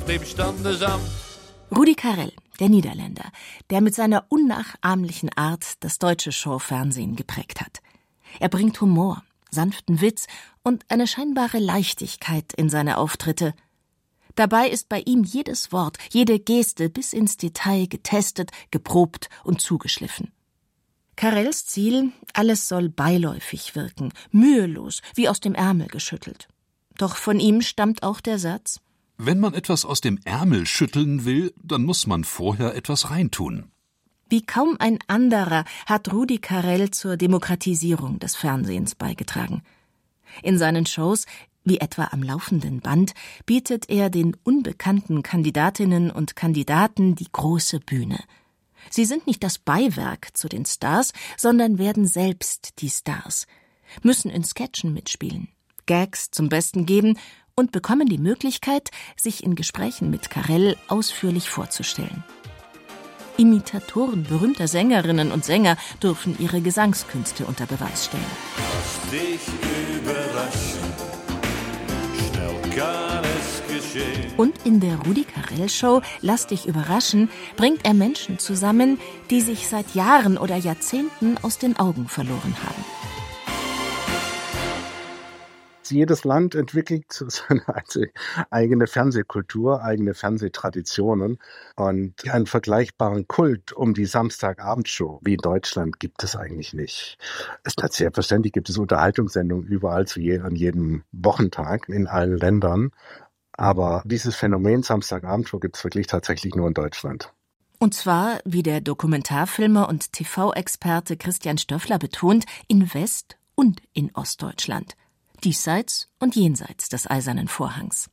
dem Standesamt. Rudi Carrell, der Niederländer, der mit seiner unnachahmlichen Art das deutsche Showfernsehen geprägt hat. Er bringt Humor, sanften Witz und eine scheinbare Leichtigkeit in seine Auftritte. Dabei ist bei ihm jedes Wort, jede Geste bis ins Detail getestet, geprobt und zugeschliffen. Carrells Ziel, alles soll beiläufig wirken, mühelos, wie aus dem Ärmel geschüttelt. Doch von ihm stammt auch der Satz: Wenn man etwas aus dem Ärmel schütteln will, dann muss man vorher etwas reintun. Wie kaum ein anderer hat Rudi Carrell zur Demokratisierung des Fernsehens beigetragen. In seinen Shows, wie etwa am laufenden Band, bietet er den unbekannten Kandidatinnen und Kandidaten die große Bühne. Sie sind nicht das Beiwerk zu den Stars, sondern werden selbst die Stars, müssen in Sketchen mitspielen, Gags zum Besten geben und bekommen die Möglichkeit, sich in Gesprächen mit Carrell ausführlich vorzustellen. Imitatoren berühmter Sängerinnen und Sänger dürfen ihre Gesangskünste unter Beweis stellen. Lass dich überraschen, schnell kann es geschehen. Und in der Rudi Carrell Show Lass dich überraschen bringt er Menschen zusammen, die sich seit Jahren oder Jahrzehnten aus den Augen verloren haben. Jedes Land entwickelt seine eigene Fernsehkultur, eigene Fernsehtraditionen und einen vergleichbaren Kult um die Samstagabendshow wie in Deutschland gibt es eigentlich nicht. Selbstverständlich gibt es Unterhaltungssendungen überall an jedem Wochentag in allen Ländern, aber dieses Phänomen Samstagabendshow gibt es wirklich tatsächlich nur in Deutschland. Und zwar, wie der Dokumentarfilmer und TV-Experte Christian Stöffler betont, in West- und in Ostdeutschland. Diesseits und jenseits des Eisernen Vorhangs.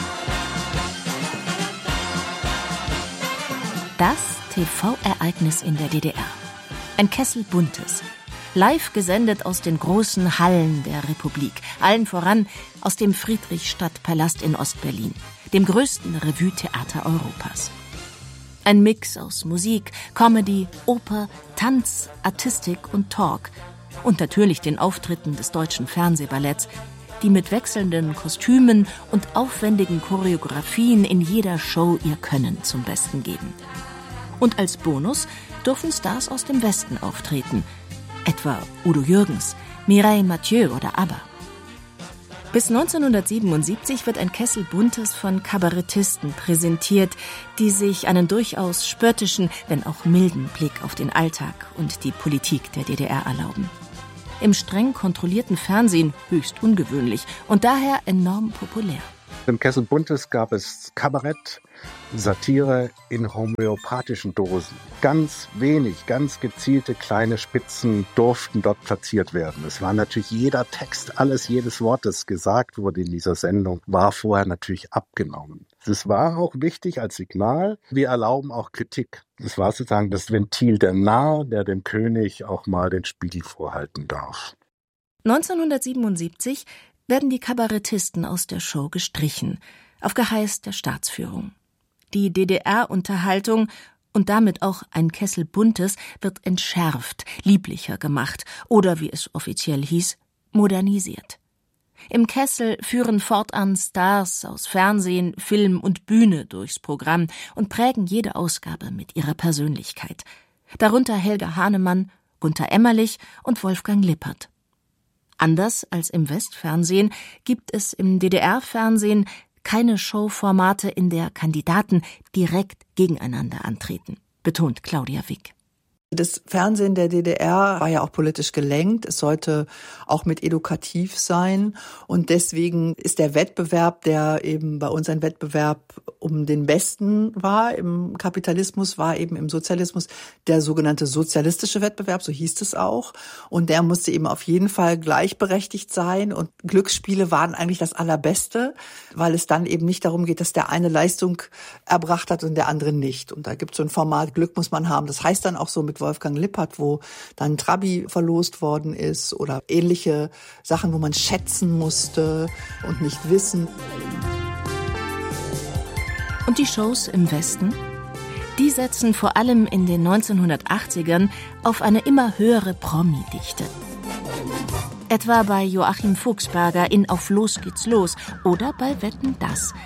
Das TV-Ereignis in der DDR. Ein Kessel Buntes. Live gesendet aus den großen Hallen der Republik. Allen voran aus dem Friedrichstadtpalast in Ostberlin, dem größten Revue-Theater Europas. Ein Mix aus Musik, Comedy, Oper, Tanz, Artistik und Talk. Und natürlich den Auftritten des deutschen Fernsehballetts, die mit wechselnden Kostümen und aufwendigen Choreografien in jeder Show ihr Können zum Besten geben. Und als Bonus dürfen Stars aus dem Westen auftreten, etwa Udo Jürgens, Mireille Mathieu oder ABBA. Bis 1977 wird ein Kessel Buntes von Kabarettisten präsentiert, die sich einen durchaus spöttischen, wenn auch milden Blick auf den Alltag und die Politik der DDR erlauben. Im streng kontrollierten Fernsehen höchst ungewöhnlich und daher enorm populär. Im Kessel Buntes gab es Kabarett, Satire in homöopathischen Dosen. Ganz wenig, ganz gezielte kleine Spitzen durften dort platziert werden. Es war natürlich jeder Text, jedes Wort, das gesagt wurde in dieser Sendung, war vorher natürlich abgenommen. Es war auch wichtig als Signal, wir erlauben auch Kritik. Das war sozusagen das Ventil der Narr, der dem König auch mal den Spiegel vorhalten darf. 1977 werden die Kabarettisten aus der Show gestrichen, auf Geheiß der Staatsführung. Die DDR-Unterhaltung und damit auch ein Kessel Buntes wird entschärft, lieblicher gemacht oder, wie es offiziell hieß, modernisiert. Im Kessel führen fortan Stars aus Fernsehen, Film und Bühne durchs Programm und prägen jede Ausgabe mit ihrer Persönlichkeit. Darunter Helga Hahnemann, Gunter Emmerlich und Wolfgang Lippert. Anders als im Westfernsehen gibt es im DDR-Fernsehen keine Showformate, in der Kandidaten direkt gegeneinander antreten, betont Claudia Wick. Das Fernsehen der DDR war ja auch politisch gelenkt. Es sollte auch mit edukativ sein. Und deswegen ist der Wettbewerb, der eben bei uns ein Wettbewerb um den Besten war im Kapitalismus, war eben im Sozialismus der sogenannte sozialistische Wettbewerb, so hieß es auch. Und der musste eben auf jeden Fall gleichberechtigt sein. Und Glücksspiele waren eigentlich das Allerbeste, weil es dann eben nicht darum geht, dass der eine Leistung erbracht hat und der andere nicht. Und da gibt es so ein Format, Glück muss man haben. Das heißt dann auch so mit Wolfgang Lippert, wo dann Trabi verlost worden ist oder ähnliche Sachen, wo man schätzen musste und nicht wissen. Und die Shows im Westen? Die setzen vor allem in den 1980ern auf eine immer höhere Promi-Dichte. Etwa bei Joachim Fuchsberger in Auf Los geht's los oder bei Wetten, dass,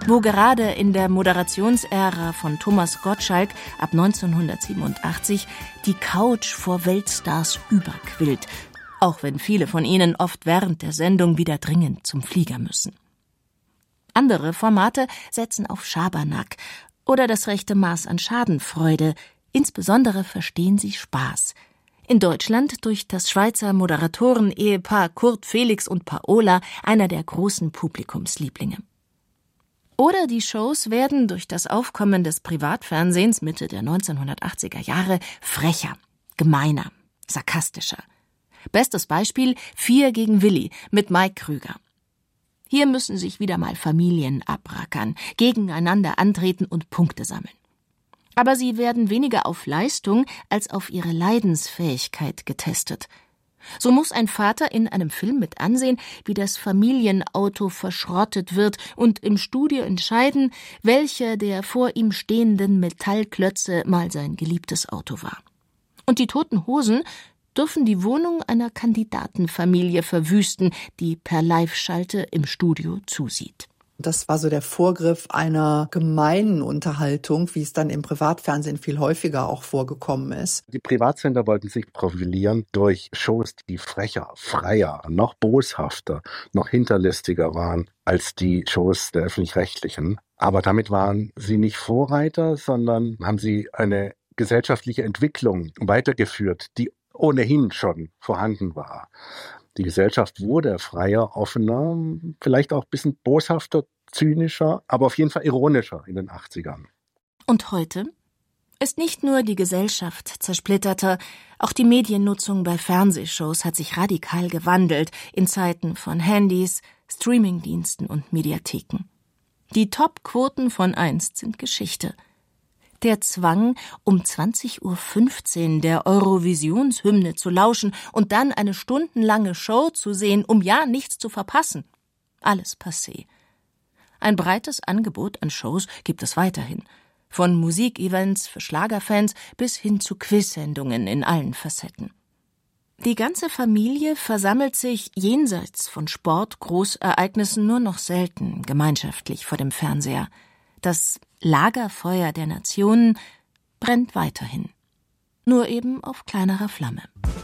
Wo gerade in der Moderationsära von Thomas Gottschalk ab 1987 die Couch vor Weltstars überquillt, auch wenn viele von ihnen oft während der Sendung wieder dringend zum Flieger müssen. Andere Formate setzen auf Schabernack oder das rechte Maß an Schadenfreude. Insbesondere verstehen sie Spaß. In Deutschland durch das Schweizer Moderatoren-Ehepaar Kurt Felix und Paola, einer der großen Publikumslieblinge. Oder die Shows werden durch das Aufkommen des Privatfernsehens Mitte der 1980er Jahre frecher, gemeiner, sarkastischer. Bestes Beispiel 4 gegen Willi mit Mike Krüger. Hier müssen sich wieder mal Familien abrackern, gegeneinander antreten und Punkte sammeln. Aber sie werden weniger auf Leistung als auf ihre Leidensfähigkeit getestet. So muss ein Vater in einem Film mit ansehen, wie das Familienauto verschrottet wird und im Studio entscheiden, welcher der vor ihm stehenden Metallklötze mal sein geliebtes Auto war. Und die Toten Hosen dürfen die Wohnung einer Kandidatenfamilie verwüsten, die per Live-Schalte im Studio zusieht. Das war so der Vorgriff einer gemeinen Unterhaltung, wie es dann im Privatfernsehen viel häufiger auch vorgekommen ist. Die Privatsender wollten sich profilieren durch Shows, die frecher, freier, noch boshafter, noch hinterlistiger waren als die Shows der Öffentlich-Rechtlichen. Aber damit waren sie nicht Vorreiter, sondern haben sie eine gesellschaftliche Entwicklung weitergeführt, die ohnehin schon vorhanden war. Die Gesellschaft wurde freier, offener, vielleicht auch ein bisschen boshafter, zynischer, aber auf jeden Fall ironischer in den 80ern. Und heute ist nicht nur die Gesellschaft zersplitterter, auch die Mediennutzung bei Fernsehshows hat sich radikal gewandelt in Zeiten von Handys, Streamingdiensten und Mediatheken. Die Top-Quoten von einst sind Geschichte. Der Zwang, um 20:15 Uhr der Eurovisionshymne zu lauschen und dann eine stundenlange Show zu sehen, um ja nichts zu verpassen. Alles passé. Ein breites Angebot an Shows gibt es weiterhin. Von Musikevents für Schlagerfans bis hin zu Quiz-Sendungen in allen Facetten. Die ganze Familie versammelt sich jenseits von Sport-Großereignissen nur noch selten gemeinschaftlich vor dem Fernseher. Das Lagerfeuer der Nationen brennt weiterhin, nur eben auf kleinerer Flamme.